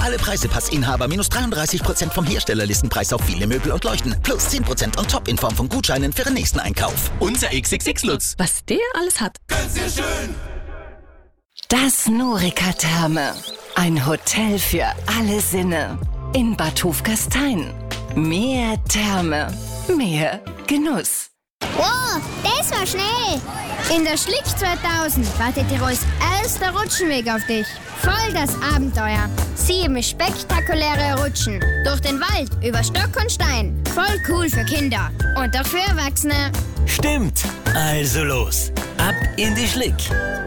Alle Preisepassinhaber minus 33% vom Herstellerlistenpreis auf viele Möbel und Leuchten. Plus 10% on top in Form von Gutscheinen für den nächsten Einkauf. Unser XXX-Lutz. Was der alles hat. Ganz sehr schön. Das Norica Therme. Ein Hotel für alle Sinne. In Bad Hofgastein. Mehr Therme. Mehr Genuss. Wow, das war schnell! In der Schlick 2000 wartet Tirols erster Rutschenweg auf dich. Voll das Abenteuer. 7 spektakuläre Rutschen. Durch den Wald, über Stock und Stein. Voll cool für Kinder. Und auch für Erwachsene. Stimmt. Also los. Ab in die Schlick.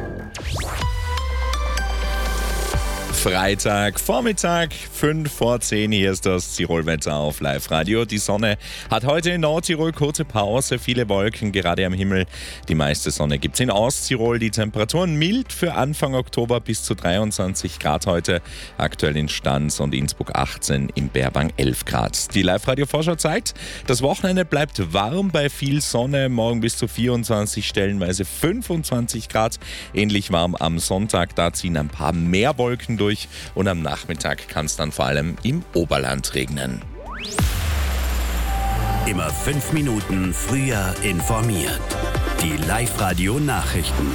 Freitag, Vormittag, 5 vor 10. Hier ist das Tirolwetter auf Live-Radio. Die Sonne hat heute in Nordtirol kurze Pause, viele Wolken gerade am Himmel. Die meiste Sonne gibt es in Osttirol. Die Temperaturen mild für Anfang Oktober bis zu 23 Grad heute. Aktuell in Stans und Innsbruck 18, in Berbang 11 Grad. Die Live-Radio-Vorschau zeigt, das Wochenende bleibt warm bei viel Sonne. Morgen bis zu 24, stellenweise 25 Grad. Ähnlich warm am Sonntag, da ziehen ein paar mehr Wolken durch. Und am Nachmittag kann es dann vor allem im Oberland regnen. Immer 5 Minuten früher informiert. Die Live-Radio-Nachrichten.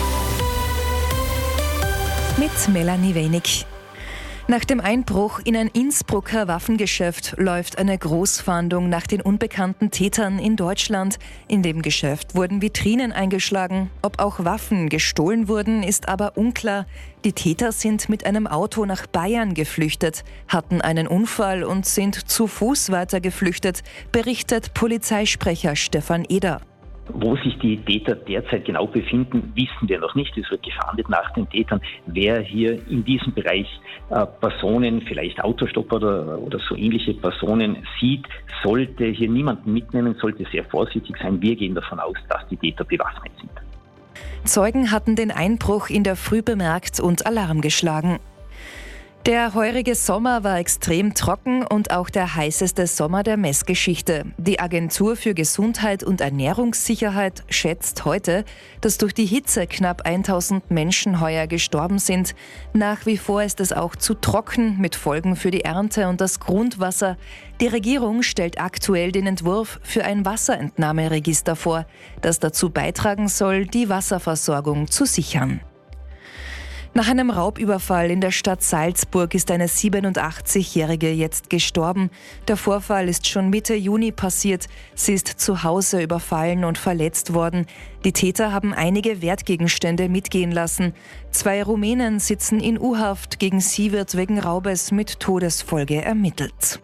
Mit Melanie Wenig. Nach dem Einbruch in ein Innsbrucker Waffengeschäft läuft eine Großfahndung nach den unbekannten Tätern in Deutschland. In dem Geschäft wurden Vitrinen eingeschlagen. Ob auch Waffen gestohlen wurden, ist aber unklar. Die Täter sind mit einem Auto nach Bayern geflüchtet, hatten einen Unfall und sind zu Fuß weiter geflüchtet, berichtet Polizeisprecher Stefan Eder. Wo sich die Täter derzeit genau befinden, wissen wir noch nicht. Es wird gefahndet nach den Tätern. Wer hier in diesem Bereich Personen, vielleicht Autostopper oder so ähnliche Personen sieht, sollte hier niemanden mitnehmen, sollte sehr vorsichtig sein. Wir gehen davon aus, dass die Täter bewaffnet sind. Zeugen hatten den Einbruch in der Früh bemerkt und Alarm geschlagen. Der heurige Sommer war extrem trocken und auch der heißeste Sommer der Messgeschichte. Die Agentur für Gesundheit und Ernährungssicherheit schätzt heute, dass durch die Hitze knapp 1000 Menschen heuer gestorben sind. Nach wie vor ist es auch zu trocken mit Folgen für die Ernte und das Grundwasser. Die Regierung stellt aktuell den Entwurf für ein Wasserentnahmeregister vor, das dazu beitragen soll, die Wasserversorgung zu sichern. Nach einem Raubüberfall in der Stadt Salzburg ist eine 87-Jährige jetzt gestorben. Der Vorfall ist schon Mitte Juni passiert. Sie ist zu Hause überfallen und verletzt worden. Die Täter haben einige Wertgegenstände mitgehen lassen. 2 Rumänen sitzen in U-Haft. Gegen sie wird wegen Raubes mit Todesfolge ermittelt.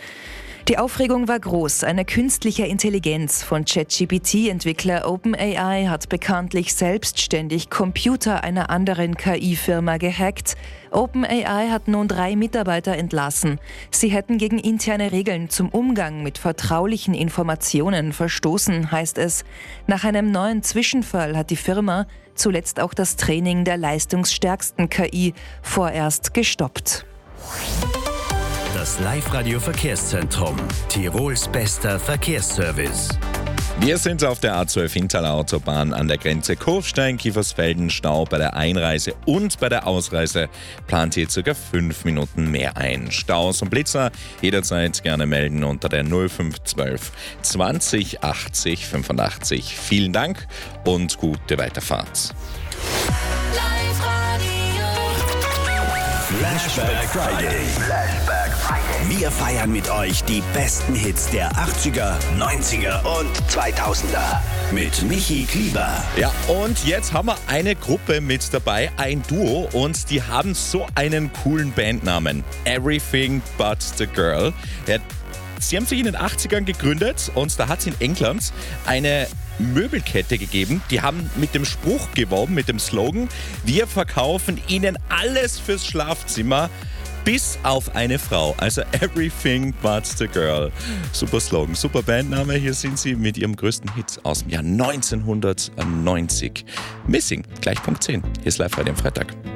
Die Aufregung war groß. Eine künstliche Intelligenz von ChatGPT-Entwickler OpenAI hat bekanntlich selbstständig Computer einer anderen KI-Firma gehackt. OpenAI hat nun 3 Mitarbeiter entlassen. Sie hätten gegen interne Regeln zum Umgang mit vertraulichen Informationen verstoßen, heißt es. Nach einem neuen Zwischenfall hat die Firma zuletzt auch das Training der leistungsstärksten KI vorerst gestoppt. Das Live-Radio-Verkehrszentrum. Tirols bester Verkehrsservice. Wir sind auf der A12 Hinterler Autobahn an der Grenze Kufstein-Kiefersfelden. Stau bei der Einreise und bei der Ausreise plant hier ca. 5 Minuten mehr ein. Staus und Blitzer jederzeit gerne melden unter der 0512 20 80 85. Vielen Dank und gute Weiterfahrt. Flashback Friday. Wir feiern mit euch die besten Hits der 80er, 90er und 2000er. Mit Michi Klieber. Ja, und jetzt haben wir eine Gruppe mit dabei, ein Duo, und die haben so einen coolen Bandnamen. Everything But The Girl. Ja, sie haben sich in den 80ern gegründet und da hat es in England eine Möbelkette gegeben. Die haben mit dem Spruch geworben, mit dem Slogan: Wir verkaufen Ihnen alles fürs Schlafzimmer, bis auf eine Frau. Also Everything But The Girl. Super Slogan, super Bandname. Hier sind sie mit ihrem größten Hit aus dem Jahr 1990. Missing, gleich Punkt 10. Hier ist Live-Radio am Freitag.